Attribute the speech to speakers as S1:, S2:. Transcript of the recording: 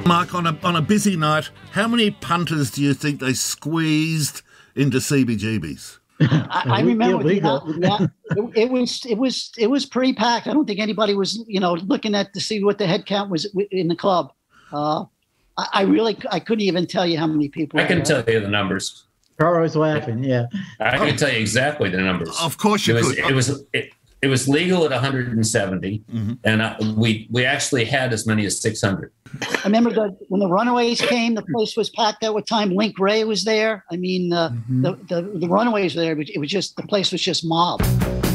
S1: Mark, on a busy night, how many punters do you think they squeezed into CBGB's?
S2: I remember it was pretty packed. I don't think anybody was, looking to see what the head count was in the club. I couldn't even tell you how many people.
S3: I can tell you the numbers.
S4: Carl laughing. Yeah,
S3: I can tell you exactly the numbers.
S1: Of course you could.
S3: It was legal at 170, and we actually had as many as 600.
S2: I remember when the Runaways came, the place was packed. At what time Link Ray was there. I mean, the Runaways were there, but it was just the place was just mobbed.